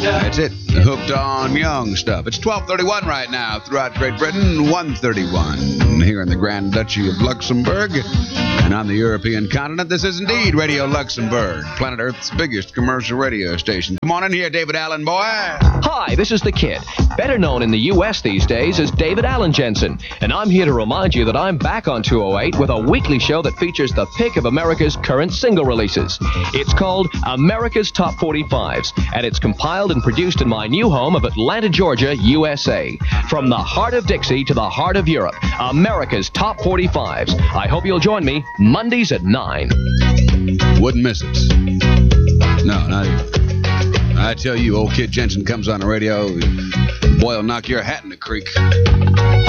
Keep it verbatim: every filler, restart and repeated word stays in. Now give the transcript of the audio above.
That's it. Hooked on Young stuff. It's twelve thirty-one right now throughout Great Britain, one thirty-one here in the Grand Duchy of Luxembourg. And on the European continent, this is indeed Radio Luxembourg, planet Earth's biggest commercial radio station. Come on in here, David Allen, boy. Hi, this is the Kid, better known in the U S these days as David Allen Jensen. And I'm here to remind you that I'm back on two oh eight with a weekly show that features the pick of America's current single releases. It's called America's Top forty-fives, and it's compiled and produced in my new home of Atlanta, Georgia, U S A. From the heart of Dixie to the heart of Europe, America's Top forty-fives. I hope you'll join me Mondays at nine. Wouldn't miss it. No, not even. I tell you, old Kid Jensen comes on the radio, boy will knock your hat in the creek.